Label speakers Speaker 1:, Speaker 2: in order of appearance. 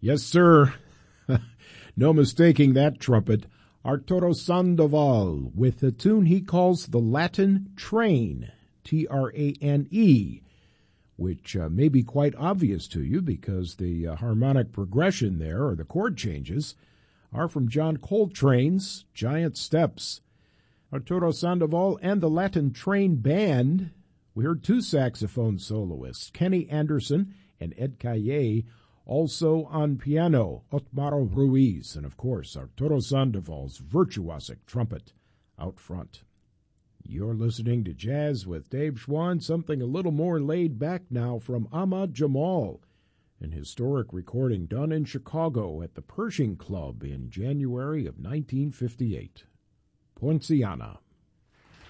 Speaker 1: Yes, sir. No mistaking that trumpet. Arturo Sandoval with a tune he calls the Latin Train, Trane, which may be quite obvious to you because the harmonic progression there, or the chord changes, are from John Coltrane's Giant Steps. Arturo Sandoval and the Latin Train Band. We heard two saxophone soloists, Kenny Anderson and Ed Calle, also on piano, Otmaro Ruiz, and of course, Arturo Sandoval's virtuosic trumpet out front. You're listening to Jazz with Dave Schwann, something a little more laid back now from Ahmad Jamal, an historic recording done in Chicago at the Pershing Club in January of 1958. Poinciana.